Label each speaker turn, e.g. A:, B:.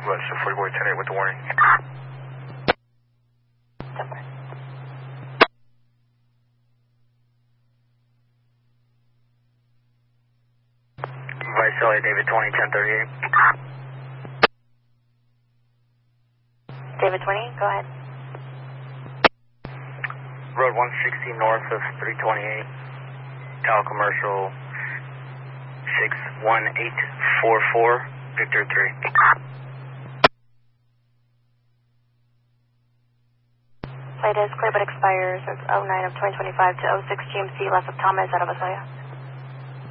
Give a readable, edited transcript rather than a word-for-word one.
A: Roger, 4410 with the warning. Visalia, David 20, 1038.
B: David 20, go ahead.
A: Road 160 north of 328, Cal Commercial 61844, Victor 3.
B: Flight is clear but expires 09 of 2025 to 06 GMC, left of Thomas out of Visalia.